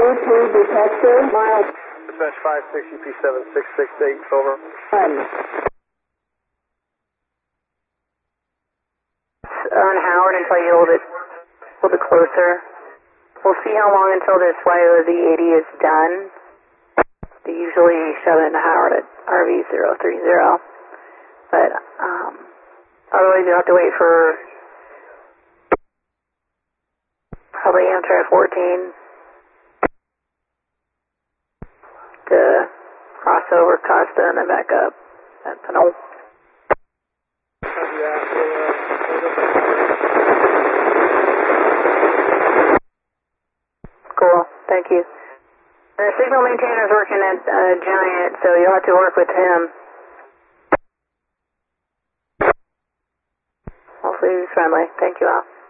detected, miles. Dispatch 560 P7668, over. On Howard until you hold it a little bit closer. We'll see how long until this YOZ 80 is done. They usually shove it into Howard at RV030. But otherwise you'll have to wait for probably Amtrak 14 to cross over Costa and then back up at Pinole. Cool, thank you. The signal maintainer's working at Giant, so you'll have to work with him. Hopefully he's friendly. Thank you all.